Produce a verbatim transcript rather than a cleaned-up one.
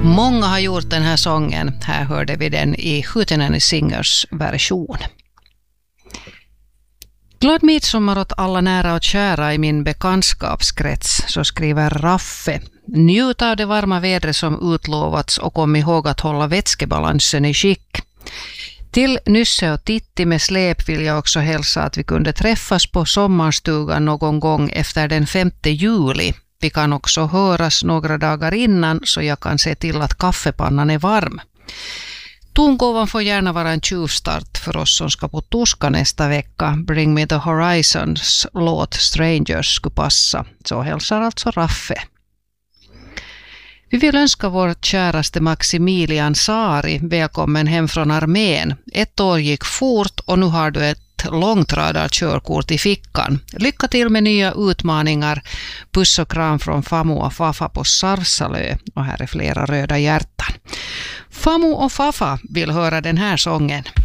Många har gjort den här sången. Här hörde vi den i Hootenanny Singers version. Glad midsommar åt alla nära och kära i min bekantskapskrets, så skriver Raffe. Njut av det varma vädret som utlovats och kom ihåg att hålla vätskebalansen i skick. Till Nysse och Titti med släp vill jag också hälsa att vi kunde träffas på sommarstugan någon gång efter den femte juli. Vi kan också höras några dagar innan så jag kan se till att kaffepannan är varm. Tongåvan får gärna vara en tjuvstart för oss som ska på Tuska nästa vecka. Bring Me The Horizons låt Strangers skulle passa. Så hälsar alltså Raffe. Vi vill önska vårt käraste Maximilian Sari välkommen hem från armén. Ett år gick fort och nu har du ett långtradarkörkort i fickan. Lycka till med nya utmaningar. Puss och kram från Famu och Fafa på Sarsalö. Och här är flera röda hjärtan. Famu och Fafa vill höra den här sången.